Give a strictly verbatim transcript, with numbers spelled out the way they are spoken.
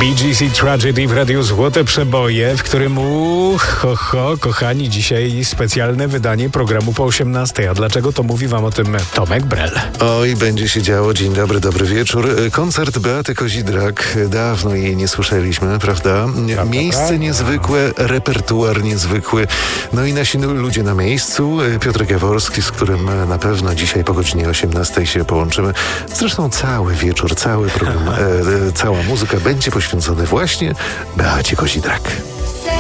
Bee Gees i Tragedy w Radiu Złote Przeboje, w którym u, ho, ho, kochani, dzisiaj specjalne wydanie programu po osiemnastej. A dlaczego, to mówi wam o tym Tomek Brel. Oj, będzie się działo. Dzień dobry, dobry wieczór. Koncert Beaty Kozidrak. Dawno jej nie słyszeliśmy, prawda? Miejsce prawda. niezwykłe, repertuar niezwykły. No i nasi ludzie na miejscu. Piotrek Jaworski, z którym na pewno dzisiaj po godzinie osiemnastej się połączymy. Zresztą cały wieczór, cały program, e, cała muzyka będzie poświęcony właśnie Beacie Kozidrak.